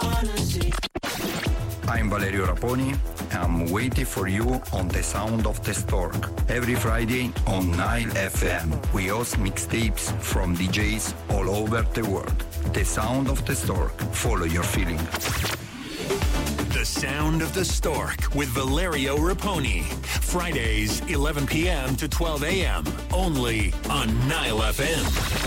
I'm Valerio Raponi. I'm waiting for you on The Sound of the Stork. Every Friday on Nile FM, we host mixtapes from DJs all over the world. The Sound of the Stork. Follow your feeling. The Sound of the Stork with Valerio Raponi. Fridays, 11 p.m. to 12 a.m. Only on Nile FM.